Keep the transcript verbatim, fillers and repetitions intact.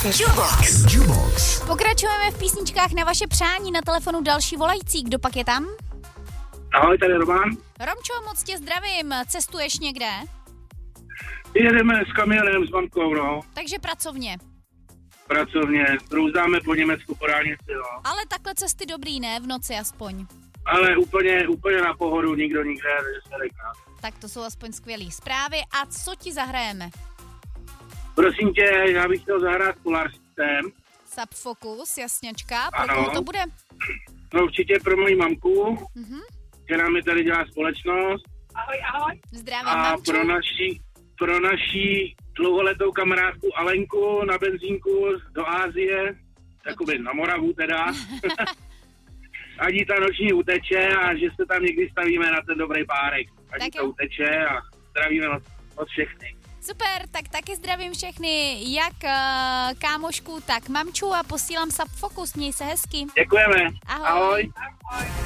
Jubox. Jubox. Pokračujeme v písničkách na vaše přání, na telefonu další volající. Kdo pak je tam? Ahoj, tady Roman. Romčo, moc tě zdravím. Cestuješ někde? Jedeme s kamionem, s mamkou, no. Takže pracovně. Pracovně. Růzdáme po Německu, po dálnici, no. Ale takhle cesty dobrý, ne? V noci aspoň. Ale úplně, úplně na pohodu, nikdo nikde, takže se říká. Tak to jsou aspoň skvělý zprávy. A co ti zahrajeme? Prosím tě, já bych chtěl zahrát Polar System. Subfocus, jasňačka. Pro Ano. koho to bude? No určitě pro moji mamku, Mhm. která mi tady dělá společnost. Ahoj, ahoj. Zdravím, A mamču. pro naší, pro naší dlouholetou kamarádku Alenku na benzínku do Ázie, jakoby na Moravu teda. Ať jí ta noční uteče a že se tam někdy stavíme na ten dobrý párek. Ať jí Tak to jo. uteče a zdravíme od, od všechny. Super, tak taky zdravím všechny, jak uh, kámošku, tak mamču a posílám Subfocus. Měj se hezky. Děkujeme. Ahoj. Ahoj. Ahoj.